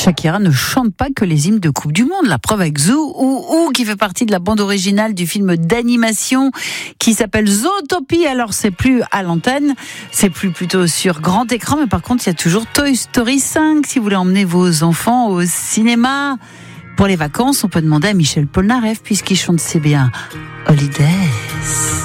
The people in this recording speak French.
Shakira ne chante pas que les hymnes de Coupe du Monde. La preuve avec Zoo ou qui fait partie de la bande originale du film d'animation qui s'appelle Zootopie. Alors c'est plus à l'antenne, c'est plus plutôt sur grand écran, mais par contre il y a toujours Toy Story 5 si vous voulez emmener vos enfants au cinéma. Pour les vacances, on peut demander à Michel Polnareff puisqu'il chante si bien Holidays.